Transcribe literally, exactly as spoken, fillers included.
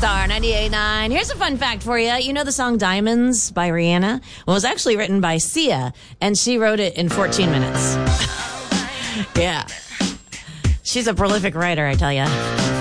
Star ninety-eight point nine. Here's a fun fact for you. You know the song Diamonds by Rihanna? Well, it was actually written by Sia, and she wrote it in fourteen minutes. Yeah. She's a prolific writer, I tell you.